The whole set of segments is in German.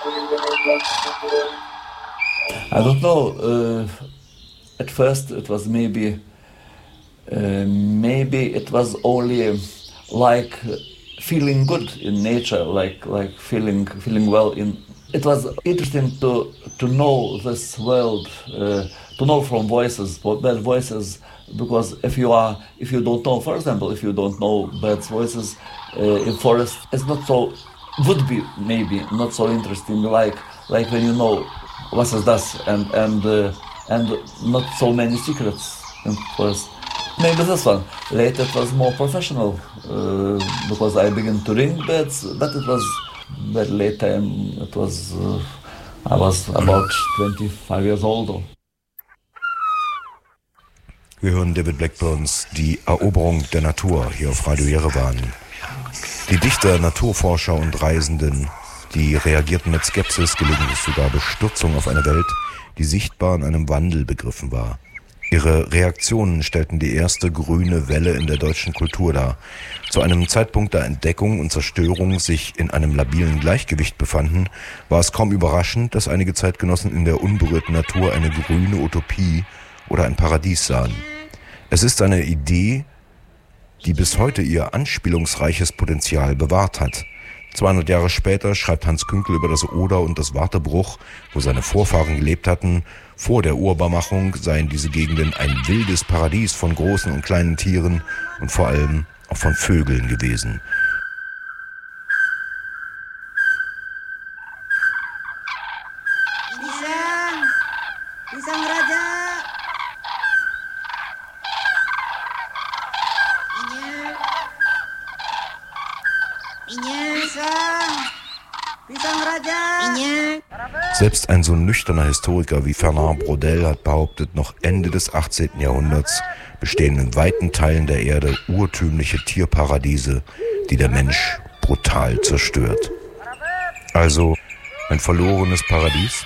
I don't know. At first, it was maybe it was only like feeling good in nature, like feeling well in. It was interesting to know this world, to know from voices, bird voices, because if you don't know, for example, if you don't know birds' voices in forest, it's not so, would be maybe not so interesting, like when you know what is das and not so many secrets in forest. Maybe this one. Later it was more professional because I began to ring birds, but it was very late time. It was I was about 25 years old. Wir hören David Blackburns Die Eroberung der Natur hier auf Radio Yerevan. Die Dichter, Naturforscher und Reisenden, die reagierten mit Skepsis, gelegentlich sogar Bestürzung auf eine Welt, die sichtbar in einem Wandel begriffen war. Ihre Reaktionen stellten die erste grüne Welle in der deutschen Kultur dar. Zu einem Zeitpunkt, da Entdeckung und Zerstörung sich in einem labilen Gleichgewicht befanden, war es kaum überraschend, dass einige Zeitgenossen in der unberührten Natur eine grüne Utopie oder ein Paradies sahen. Es ist eine Idee, die bis heute ihr anspielungsreiches Potenzial bewahrt hat. 200 Jahre später schreibt Hans Künkel über das Oder und das Wartebruch, wo seine Vorfahren gelebt hatten. Vor der Urbarmachung seien diese Gegenden ein wildes Paradies von großen und kleinen Tieren und vor allem auch von Vögeln gewesen. Pisang Raja. Pisang Raja. Selbst ein so nüchterner Historiker wie Fernand Braudel hat behauptet, noch Ende des 18. Jahrhunderts bestehen in weiten Teilen der Erde urtümliche Tierparadiese, die der Mensch brutal zerstört. Also ein verlorenes Paradies?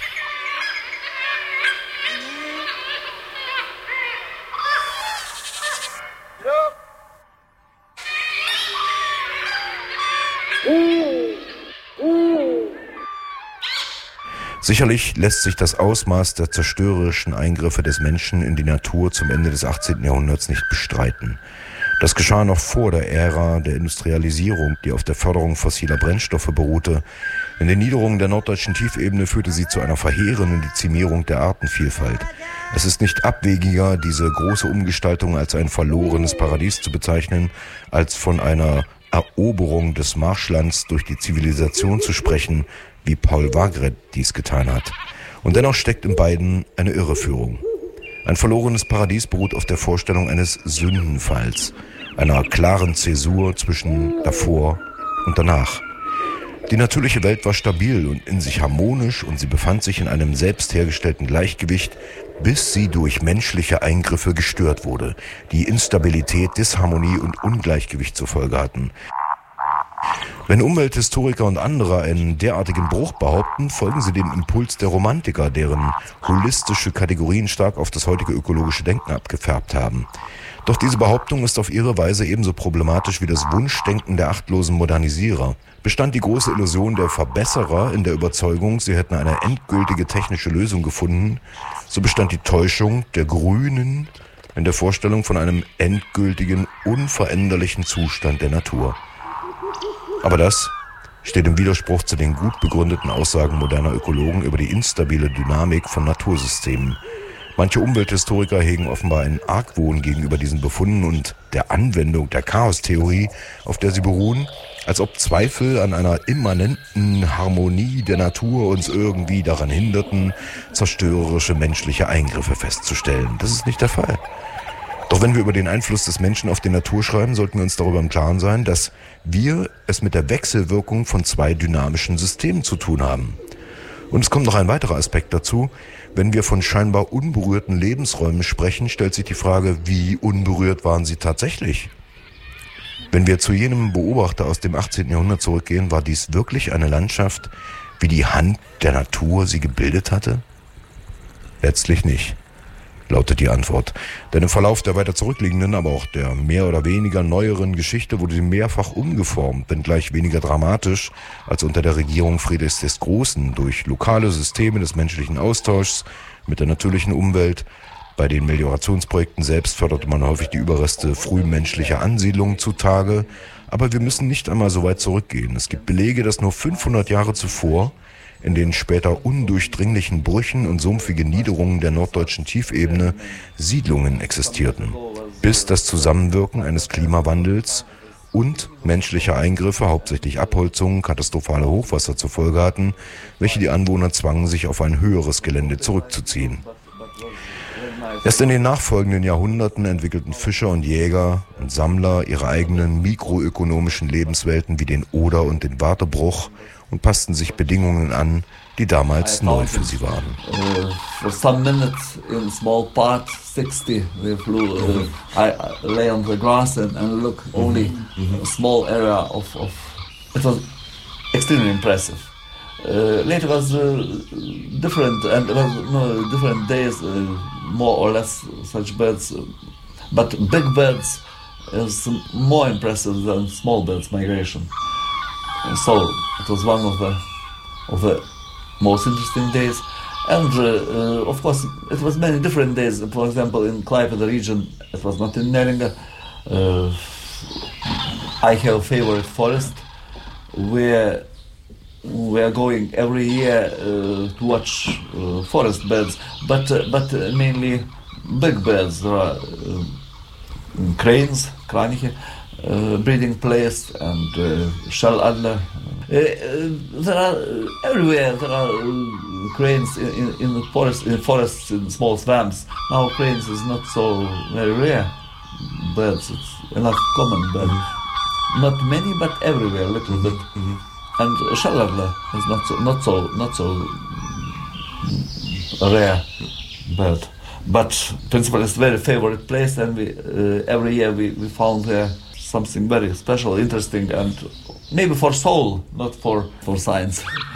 Sicherlich lässt sich das Ausmaß der zerstörerischen Eingriffe des Menschen in die Natur zum Ende des 18. Jahrhunderts nicht bestreiten. Das geschah noch vor der Ära der Industrialisierung, die auf der Förderung fossiler Brennstoffe beruhte. In den Niederungen der norddeutschen Tiefebene führte sie zu einer verheerenden Dezimierung der Artenvielfalt. Es ist nicht abwegiger, diese große Umgestaltung als ein verlorenes Paradies zu bezeichnen, als von einer Eroberung des Marschlands durch die Zivilisation zu sprechen, wie Paul Wagret dies getan hat. Und dennoch steckt in beiden eine Irreführung. Ein verlorenes Paradies beruht auf der Vorstellung eines Sündenfalls, einer klaren Zäsur zwischen davor und danach. Die natürliche Welt war stabil und in sich harmonisch und sie befand sich in einem selbst hergestellten Gleichgewicht, bis sie durch menschliche Eingriffe gestört wurde, die Instabilität, Disharmonie und Ungleichgewicht zur Folge hatten. Wenn Umwelthistoriker und andere einen derartigen Bruch behaupten, folgen sie dem Impuls der Romantiker, deren holistische Kategorien stark auf das heutige ökologische Denken abgefärbt haben. Doch diese Behauptung ist auf ihre Weise ebenso problematisch wie das Wunschdenken der achtlosen Modernisierer. Bestand die große Illusion der Verbesserer in der Überzeugung, sie hätten eine endgültige technische Lösung gefunden, so bestand die Täuschung der Grünen in der Vorstellung von einem endgültigen, unveränderlichen Zustand der Natur. Aber das steht im Widerspruch zu den gut begründeten Aussagen moderner Ökologen über die instabile Dynamik von Natursystemen. Manche Umwelthistoriker hegen offenbar einen Argwohn gegenüber diesen Befunden und der Anwendung der Chaostheorie, auf der sie beruhen, als ob Zweifel an einer immanenten Harmonie der Natur uns irgendwie daran hinderten, zerstörerische menschliche Eingriffe festzustellen. Das ist nicht der Fall. Doch wenn wir über den Einfluss des Menschen auf die Natur schreiben, sollten wir uns darüber im Klaren sein, dass wir es mit der Wechselwirkung von zwei dynamischen Systemen zu tun haben. Und es kommt noch ein weiterer Aspekt dazu. Wenn wir von scheinbar unberührten Lebensräumen sprechen, stellt sich die Frage, wie unberührt waren sie tatsächlich? Wenn wir zu jenem Beobachter aus dem 18. Jahrhundert zurückgehen, war dies wirklich eine Landschaft, wie die Hand der Natur sie gebildet hatte? Letztlich nicht. lautet die Antwort. Denn im Verlauf der weiter zurückliegenden, aber auch der mehr oder weniger neueren Geschichte wurde sie mehrfach umgeformt, wenngleich weniger dramatisch als unter der Regierung Friedrichs des Großen, durch lokale Systeme des menschlichen Austauschs mit der natürlichen Umwelt. Bei den Meliorationsprojekten selbst förderte man häufig die Überreste frühmenschlicher Ansiedlungen zutage. Aber wir müssen nicht einmal so weit zurückgehen. Es gibt Belege, dass nur 500 Jahre zuvor in den später undurchdringlichen Brüchen und sumpfigen Niederungen der norddeutschen Tiefebene Siedlungen existierten, bis das Zusammenwirken eines Klimawandels und menschlicher Eingriffe, hauptsächlich Abholzungen, katastrophale Hochwasser zur Folge hatten, welche die Anwohner zwangen, sich auf ein höheres Gelände zurückzuziehen. Erst in den nachfolgenden Jahrhunderten entwickelten Fischer und Jäger und Sammler ihre eigenen mikroökonomischen Lebenswelten wie den Oder- und den Wartebruch und passten sich Bedingungen an, die damals neu für sie waren. For some minutes in small part 60 we flew. I lay on the grass and look only a small area of. It was extremely impressive. Later was different and it was different days, more or less such birds, but big birds is more impressive than small birds migration. So it was one of the most interesting days, and of course it was many different days. For example, in Klaipėda region, it was not in Neringa. I have a favorite forest where we are going every year to watch forest birds, but mainly big birds. There are cranes, Kraniche, breeding place, and shell adler. There are everywhere. There are cranes in the forest, in forests, in small swamps. Now cranes is not so very rare birds. It's enough common, but not many, but everywhere, a little bit. And shell adler is not so rare bird. But principal is very favorite place, and we every year we found there something very special, interesting, and maybe for soul, not for science.